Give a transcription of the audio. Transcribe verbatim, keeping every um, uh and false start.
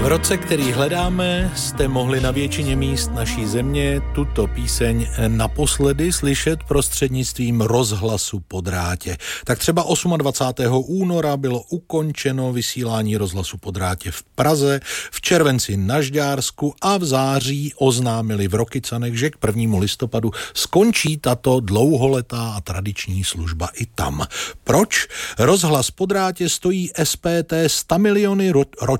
V roce, který hledáme, jste mohli na většině míst naší země tuto píseň naposledy slyšet prostřednictvím rozhlasu po drátě. Tak třeba dvacátého osmého února bylo ukončeno vysílání rozhlasu po drátě v Praze, v červenci na Žďársku a v září oznámili v Rokycanech, že k prvnímu listopadu skončí tato dlouholetá a tradiční služba i tam. Proč? Rozhlas po drátě stojí S P T sto miliony ro- ročně